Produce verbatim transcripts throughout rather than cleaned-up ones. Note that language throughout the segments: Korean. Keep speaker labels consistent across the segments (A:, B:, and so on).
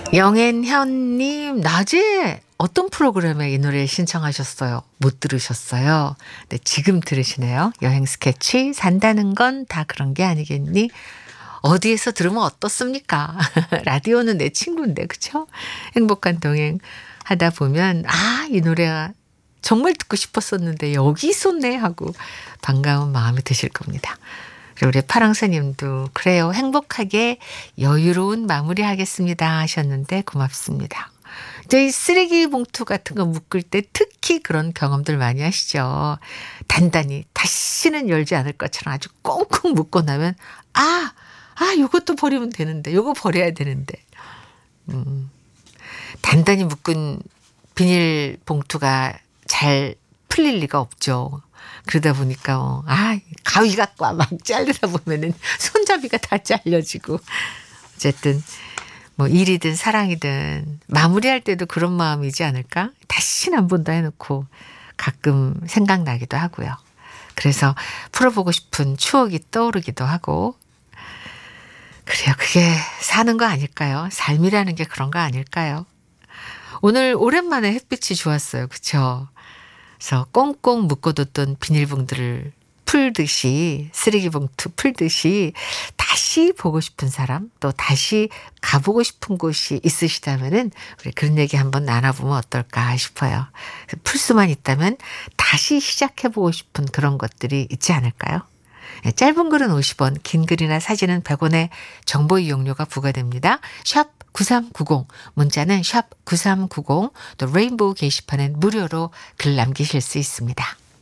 A: 영앤현님, 낮에 어떤 프로그램에 이 노래 신청하셨어요? 못 들으셨어요? 네, 지금 들으시네요. 여행 스케치, 산다는 건 다 그런 게 아니겠니? 어디에서 들으면 어떻습니까? 라디오는 내 친구인데, 그쵸? 행복한 동행 하다 보면, 아, 이 노래가 정말 듣고 싶었었는데, 여기 있었네 하고 반가운 마음이 드실 겁니다. 그리고 우리 파랑새님도 그래요. 행복하게 여유로운 마무리 하겠습니다 하셨는데 고맙습니다. 저희 쓰레기 봉투 같은 거 묶을 때 특히 그런 경험들 많이 하시죠. 단단히 다시는 열지 않을 것처럼 아주 꽁꽁 묶고 나면 아, 아 이것도 버리면 되는데 이거 버려야 되는데 음, 단단히 묶은 비닐 봉투가 잘 풀릴 리가 없죠. 그러다 보니까 어, 아 가위 갖고 막 자르다 보면은 손잡이가 다 잘려지고 어쨌든 뭐 일이든 사랑이든 마무리할 때도 그런 마음이지 않을까? 다시는 안 본다 해놓고 가끔 생각나기도 하고요. 그래서 풀어보고 싶은 추억이 떠오르기도 하고 그래요. 그게 사는 거 아닐까요? 삶이라는 게 그런 거 아닐까요? 오늘 오랜만에 햇빛이 좋았어요. 그렇죠? 그래서 꽁꽁 묶어뒀던 비닐봉투를 풀듯이 쓰레기 봉투 풀듯이 다시 보고 싶은 사람 또 다시 가보고 싶은 곳이 있으시다면은 우리 그런 얘기 한번 나눠보면 어떨까 싶어요. 풀 수만 있다면 다시 시작해보고 싶은 그런 것들이 있지 않을까요? 짧은 글은 오십 원, 긴 글이나 사진은 백 원의 정보 이용료가 부과됩니다. 샵 구삼구공, 문자는 샵 구삼구공, 또 레인보우 게시판엔 무료로 글 남기실 수 있습니다.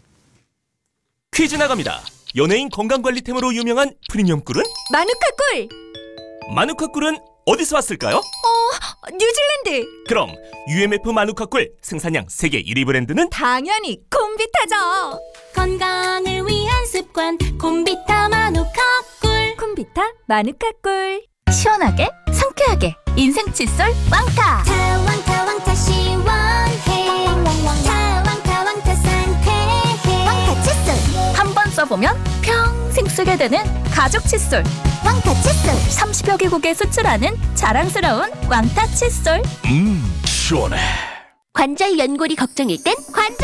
B: 퀴즈 나갑니다. 연예인 건강관리템으로 유명한 프리미엄 꿀은?
C: 마누카 꿀!
B: 마누카 꿀은 어디서 왔을까요?
C: 어, 뉴질랜드!
B: 그럼 유엠에프 마누카 꿀 생산량 세계 일 위 브랜드는?
C: 당연히 콤비타죠!
D: 건강을 위한 습관 콤비타 마누카 꿀.
C: 콤비타 마누카 꿀. 시원하게 상쾌하게 인생 칫솔 왕타.
D: 타왕타 왕타 시원해. 타왕타 왕타 상쾌해. 왕타 칫솔.
C: 한 번 써보면 평생 쓰게 되는 가족 칫솔.
D: 왕타 칫솔.
C: 삼십여 개국에 수출하는 자랑스러운 왕타 칫솔.
B: 음, 시원해.
D: 관절 연골이 걱정일 땐 관절